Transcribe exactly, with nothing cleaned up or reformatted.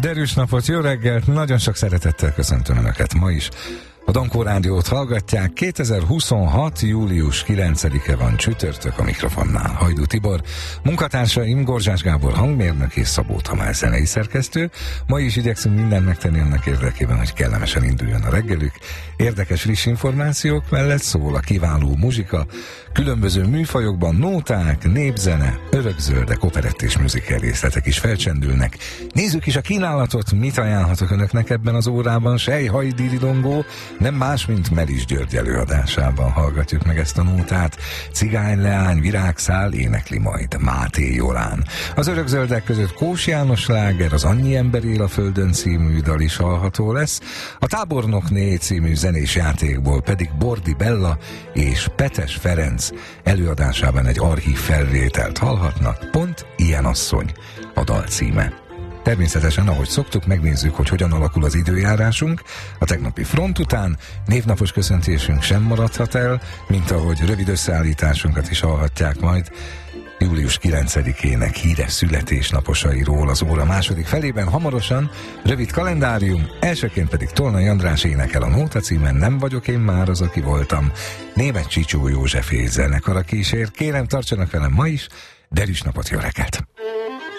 Derűs napot, jó reggelt, nagyon sok szeretettel köszöntöm Önöket ma is. A Dankó Rádiót hallgatják, kétezer-huszonhat. július kilencedike van, csütörtök, a mikrofonnál Hajdú Tibor, munkatársaim Gorzsás Gábor hangmérnök és Szabó Tamás zenei szerkesztő. Ma is igyekszünk mindent megtenni annak érdekében, hogy kellemesen induljon a reggelük. Érdekes friss információk mellett szól a kiváló muzsika, különböző műfajokban nóták, népzene, örökzöldek, operett és musical részletek is felcsendülnek. Nézzük is a kínálatot, mit ajánlhatok Önöknek ebben az órában. Sej, haj, diridongó, nem más, mint Melis György előadásában hallgatjuk meg ezt a nótát. Cigányleány, virágszál énekli majd Máté Jolán. Az örökzöldek között Kós János sláger, az Annyi ember él a földön című dal is hallható lesz. A Tábornokné című zenés játékból pedig Bordi Bella és Petes Ferenc előadásában egy archív felvételt hallhatnak. Pont ilyen asszony a dal címe. Természetesen, ahogy szoktuk, megnézzük, hogy hogyan alakul az időjárásunk. A tegnapi front után névnapos köszöntésünk sem maradhat el, mint ahogy rövid összeállításunkat is hallhatják majd július kilencedikének híres születésnaposairól az óra második felében. Hamarosan rövid kalendárium, elsőként pedig Tolnai András énekel a nóta címen Nem vagyok én már az, aki voltam. Németh Csicsó József zenekar a kísér. Kérem, tartsanak velem ma is, derűs napot, jó reggelt!